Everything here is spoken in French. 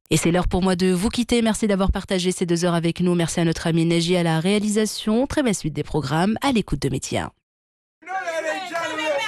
Et c'est l'heure pour moi de vous quitter. Merci d'avoir partagé ces 2 heures avec nous. Merci à notre ami Neji à la réalisation. Très belle suite des programmes à l'écoute de Média.